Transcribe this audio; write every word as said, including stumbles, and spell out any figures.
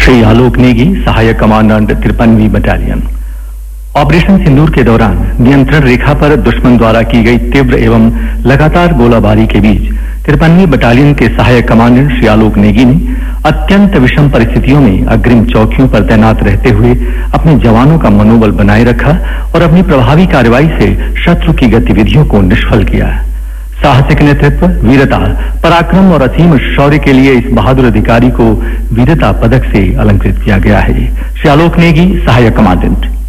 श्री आलोक नेगी, सहायक commandant तिरपनवीं battalion. Operation सिंदूर के दौरान नियंत्रण रेखा पर दुश्मन द्वारा की गई तीव्र एवं लगातार गोलाबारी के बीच तिरपनवीं बटालियन के सहायक कमांडेंट श्री आलोक नेगी ने अत्यंत विषम परिस्थितियों में अग्रिम चौकियों पर तैनात रहते हुए अपने जवानों का मनोबल बनाए रखा और अपनी प्रभावी कार्रवाई से शत्रु की गतिविधियों को निष्फल किया। साहसिक नेतृत्व, वीरता, पराक्रम और असीम शौर्य के लिए इस बहादुर अधिकारी को वीरता पदक से अलंकृत किया गया है। श्री आलोक नेगी, सहायक कमांडेंट।